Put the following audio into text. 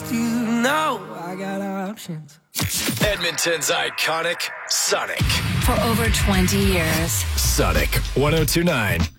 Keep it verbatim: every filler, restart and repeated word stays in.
you know I got options. Edmonton's iconic Sonic. For over twenty years. Sonic one oh two point nine.